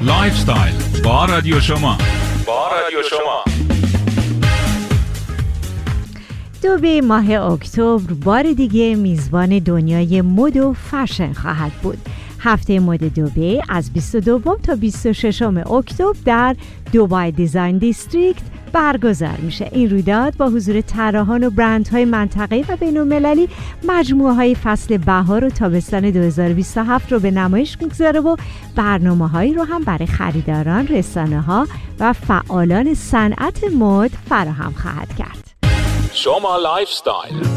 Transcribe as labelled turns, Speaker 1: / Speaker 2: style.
Speaker 1: لایف استایل با رادیو شما.
Speaker 2: دبی ماه اکتبر بار دیگه میزبان دنیای مد و فشن خواهد بود. هفته مد دبی از 22 تا 26 اکتبر در دبی دیزاین دیستریکت برگزار میشه. این رویداد با حضور طراحان و برندهای منطقه‌ای و بین‌المللی مجموعه‌های فصل بهار و تابستان 2027 رو به نمایش میگذاره و برنامه‌هایی رو هم برای خریداران، رسانه‌ها و فعالان صنعت مد فراهم خواهد کرد.
Speaker 1: شما لایف استایل.